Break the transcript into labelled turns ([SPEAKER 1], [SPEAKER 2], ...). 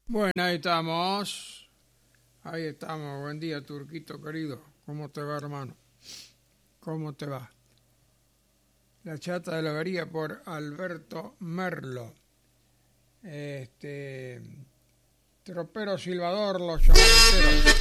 [SPEAKER 1] Bueno, ahí estamos. Ahí estamos. Buen día, Turquito querido. ¿Cómo te va, hermano? ¿Cómo te va? La chata de la avería por Alberto Merlo. Tropero silbador, los chamareteros.